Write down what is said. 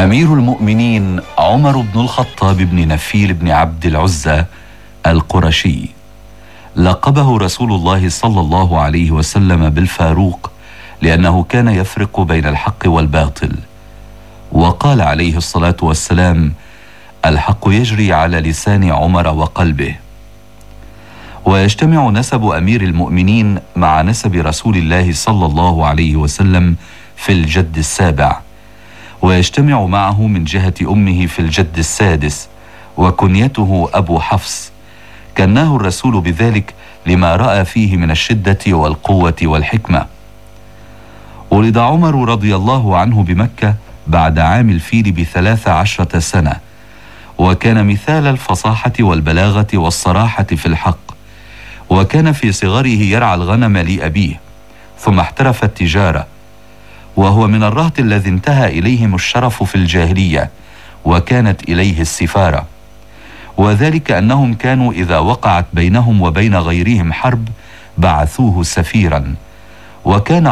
أمير المؤمنين عمر بن الخطاب بن نفيل بن عبد العزى القرشي، لقبه رسول الله صلى الله عليه وسلم بالفاروق لأنه كان يفرق بين الحق والباطل، وقال عليه الصلاة والسلام: الحق يجري على لسان عمر وقلبه. ويجتمع نسب أمير المؤمنين مع نسب رسول الله صلى الله عليه وسلم في الجد السابع، ويجتمع معه من جهة أمه في الجد السادس، وكنيته أبو حفص، كناه الرسول بذلك لما رأى فيه من الشدة والقوة والحكمة. ولد عمر رضي الله عنه بمكة بعد عام الفيل ب13 سنة، وكان مثال الفصاحة والبلاغة والصراحة في الحق، وكان في صغره يرعى الغنم لأبيه، ثم احترف التجارة، وهو من الرهط الذي انتهى إليهم الشرف في الجاهلية وكانت إليه السفارة، وذلك أنهم كانوا إذا وقعت بينهم وبين غيرهم حرب بعثوه سفيرا، وكان